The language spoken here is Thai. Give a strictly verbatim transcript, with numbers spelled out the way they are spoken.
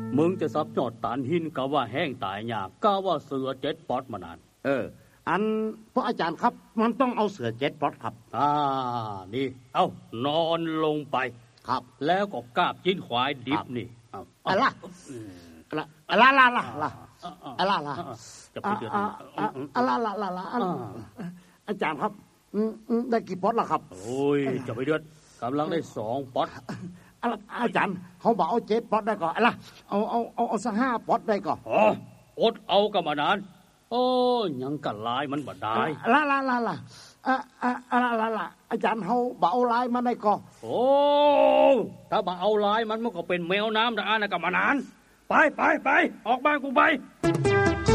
มึงจะซับจอดตานหินกะว่าแห้งตายยากกะว่าเสือเจ็ดปอดมานานเอออันพระอาจารย์ครับมันต้องเอาเสือเจ็ดปอดครับอ่านี่เอานอนลงไปครับแล้วก็กาบจิ้นควายดิบนี่เอาอะไรละละละละละอะไรละจะไปเดือดอะไรละละละอาจารย์ครับได้กี่ปอดล่ะครับโอ้ยจะไปเดือดกำลังได้สองปอดอาจารย์เขาบอกเอาเจ็ดปอดได้ก่อนอะไรเอาเอาเอาเอาสักห้าปอดได้ก่อนอ๋ออดเอากันมานานโอ้ยังกันลายมันบ่ได้ละละละละอ่ะอ่ะอ่ะละละอาจารย์เขาบอกเอาลายมันได้ก่อนโอ้ถ้าบ่เอาลายมันมันก็เป็นแมวน้ำนะอ่ะนะกันมานานไปไปไปออกบ้านกูไป